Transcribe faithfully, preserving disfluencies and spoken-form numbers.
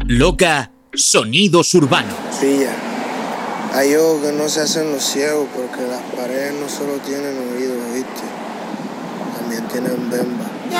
Loca, sonidos urbanos. Pilla. Hay ojos que no se hacen los ciegos porque las paredes no solo tienen oídos, ¿viste? También tienen bemba.